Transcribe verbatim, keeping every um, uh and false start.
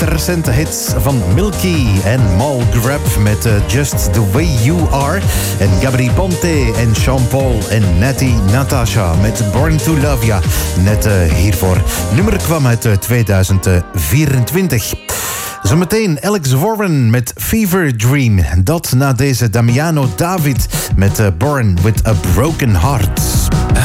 meest recente hits van Milky en Mal Grab met uh, Just The Way You Are. En Gabri Ponte en Sean Paul en Natty Natasha met Born To Love Ya. Net uh, hiervoor. Nummer kwam uit uh, tweeduizend vierentwintig. Zometeen Alex Warren met Fever Dream. Dat na deze Damiano David met uh, Born With A Broken Heart.